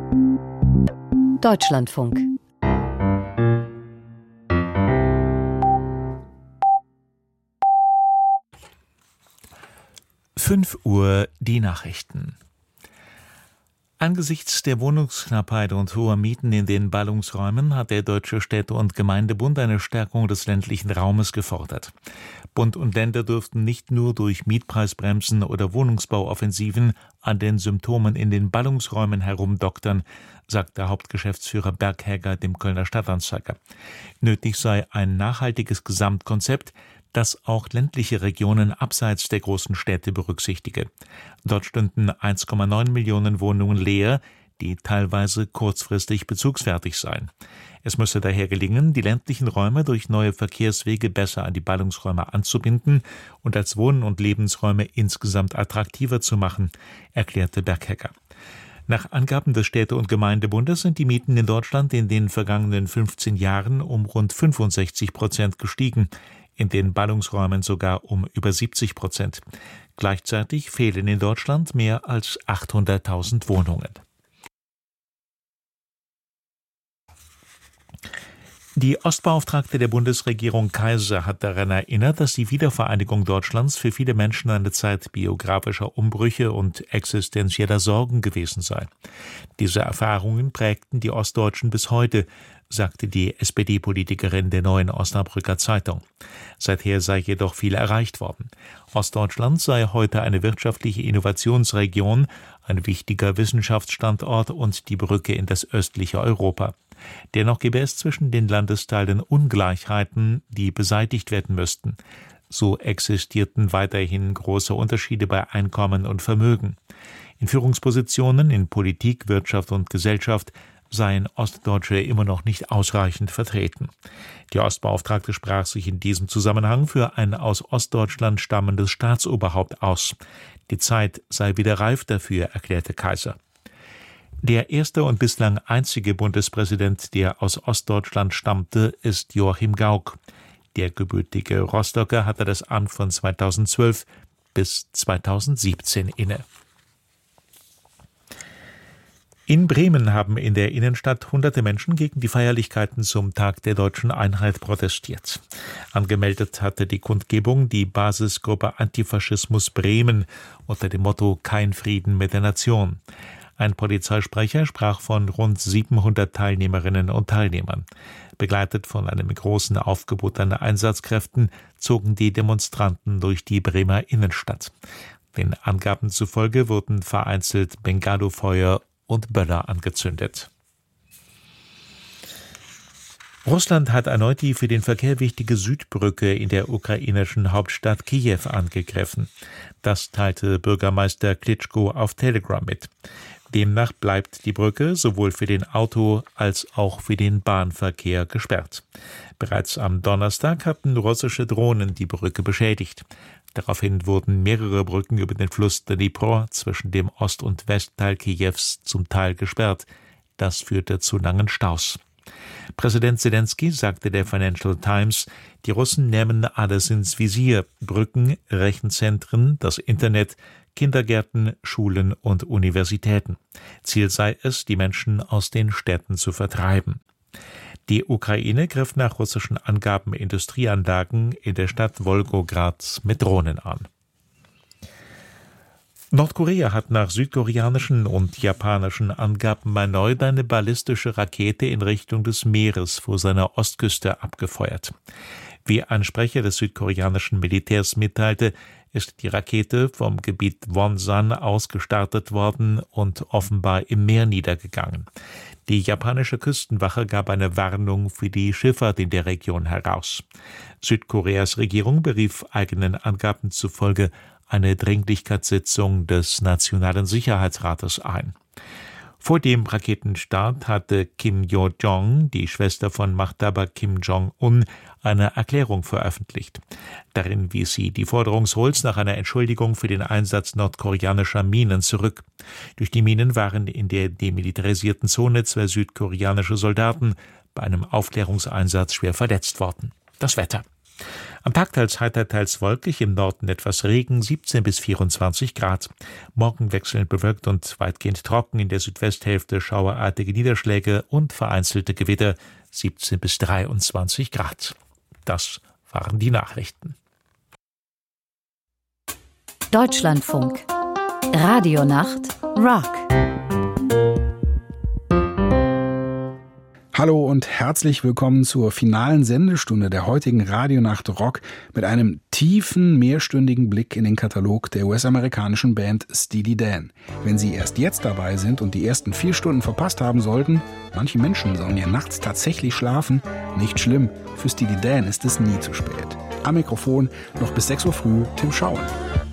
Deutschlandfunk. Uhr die Nachrichten. Angesichts der Wohnungsknappheit und hoher Mieten in den Ballungsräumen hat der Deutsche Städte- und Gemeindebund eine Stärkung des ländlichen Raumes gefordert. Bund und Länder dürften nicht nur durch Mietpreisbremsen oder Wohnungsbauoffensiven an den Symptomen in den Ballungsräumen herumdoktern, sagt der Hauptgeschäftsführer Berghäger dem Kölner Stadtanzeiger. Nötig sei ein nachhaltiges Gesamtkonzept, das auch ländliche Regionen abseits der großen Städte berücksichtige. Dort stünden 1,9 Millionen Wohnungen leer, die teilweise kurzfristig bezugsfertig seien. Es müsse daher gelingen, die ländlichen Räume durch neue Verkehrswege besser an die Ballungsräume anzubinden und als Wohn- und Lebensräume insgesamt attraktiver zu machen, erklärte Berghäger. Nach Angaben des Städte- und Gemeindebundes sind die Mieten in Deutschland in den vergangenen 15 Jahren um rund 65% gestiegen, in den Ballungsräumen sogar um über 70%. Gleichzeitig fehlen in Deutschland mehr als 800.000 Wohnungen. Die Ostbeauftragte der Bundesregierung Kaiser hat daran erinnert, dass die Wiedervereinigung Deutschlands für viele Menschen eine Zeit biografischer Umbrüche und existenzieller Sorgen gewesen sei. Diese Erfahrungen prägten die Ostdeutschen bis heute, sagte die SPD-Politikerin der Neuen Osnabrücker Zeitung. Seither sei jedoch viel erreicht worden. Ostdeutschland sei heute eine wirtschaftliche Innovationsregion, ein wichtiger Wissenschaftsstandort und die Brücke in das östliche Europa. Dennoch gäbe es zwischen den Landesteilen Ungleichheiten, die beseitigt werden müssten. So existierten weiterhin große Unterschiede bei Einkommen und Vermögen. In Führungspositionen in Politik, Wirtschaft und Gesellschaft seien Ostdeutsche immer noch nicht ausreichend vertreten. Die Ostbeauftragte sprach sich in diesem Zusammenhang für ein aus Ostdeutschland stammendes Staatsoberhaupt aus. Die Zeit sei wieder reif dafür, erklärte Kaiser. Der erste und bislang einzige Bundespräsident, der aus Ostdeutschland stammte, ist Joachim Gauck. Der gebürtige Rostocker hatte das Amt von 2012 bis 2017 inne. In Bremen haben in der Innenstadt hunderte Menschen gegen die Feierlichkeiten zum Tag der Deutschen Einheit protestiert. Angemeldet hatte die Kundgebung die Basisgruppe Antifaschismus Bremen unter dem Motto »Kein Frieden mit der Nation«. Ein Polizeisprecher sprach von rund 700 Teilnehmerinnen und Teilnehmern. Begleitet von einem großen Aufgebot an Einsatzkräften zogen die Demonstranten durch die Bremer Innenstadt. Den Angaben zufolge wurden vereinzelt Bengalofeuer und Böller angezündet. Russland hat erneut die für den Verkehr wichtige Südbrücke in der ukrainischen Hauptstadt Kiew angegriffen. Das teilte Bürgermeister Klitschko auf Telegram mit. Demnach bleibt die Brücke sowohl für den Auto- als auch für den Bahnverkehr gesperrt. Bereits am Donnerstag hatten russische Drohnen die Brücke beschädigt. Daraufhin wurden mehrere Brücken über den Fluss Dnipro zwischen dem Ost- und Westteil Kiews zum Teil gesperrt. Das führte zu langen Staus. Präsident Selenskyj sagte der Financial Times, die Russen nähmen alles ins Visier: Brücken, Rechenzentren, das Internet, Kindergärten, Schulen und Universitäten. Ziel sei es, die Menschen aus den Städten zu vertreiben. Die Ukraine griff nach russischen Angaben Industrieanlagen in der Stadt Wolgograd mit Drohnen an. Nordkorea hat nach südkoreanischen und japanischen Angaben erneut eine ballistische Rakete in Richtung des Meeres vor seiner Ostküste abgefeuert. Wie ein Sprecher des südkoreanischen Militärs mitteilte, ist die Rakete vom Gebiet Wonsan aus gestartet worden und offenbar im Meer niedergegangen. Die japanische Küstenwache gab eine Warnung für die Schifffahrt in der Region heraus. Südkoreas Regierung berief eigenen Angaben zufolge eine Dringlichkeitssitzung des Nationalen Sicherheitsrates ein. Vor dem Raketenstart hatte Kim Yo-jong, die Schwester von Machthaber Kim Jong-un, eine Erklärung veröffentlicht. Darin wies sie die Forderung Seouls nach einer Entschuldigung für den Einsatz nordkoreanischer Minen zurück. Durch die Minen waren in der demilitarisierten Zone 2 südkoreanische Soldaten bei einem Aufklärungseinsatz schwer verletzt worden. Das Wetter. Am Tag teils heiter, teils wolkig, im Norden etwas Regen, 17 bis 24 Grad. Morgen wechselnd bewölkt und weitgehend trocken, in der Südwesthälfte schauerartige Niederschläge und vereinzelte Gewitter, 17 bis 23 Grad. Das waren die Nachrichten. Deutschlandfunk. Radionacht Rock. Hallo und herzlich willkommen zur finalen Sendestunde der heutigen Radionacht Rock mit einem tiefen, mehrstündigen Blick in den Katalog der US-amerikanischen Band Steely Dan. Wenn Sie erst jetzt dabei sind und die ersten 4 Stunden verpasst haben sollten, manche Menschen sollen ja nachts tatsächlich schlafen, nicht schlimm, für Steely Dan ist es nie zu spät. Am Mikrofon noch bis 6 Uhr früh Tim Schauen.